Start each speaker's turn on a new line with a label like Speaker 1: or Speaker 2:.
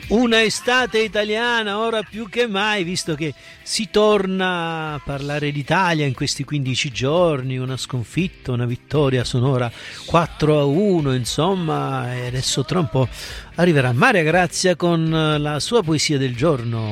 Speaker 1: Una estate italiana, ora più che mai, visto che si torna a parlare d'Italia in questi 15 giorni, una sconfitta, una vittoria sonora 4-1, insomma, e adesso tra un po' arriverà Maria Grazia con la sua poesia del giorno.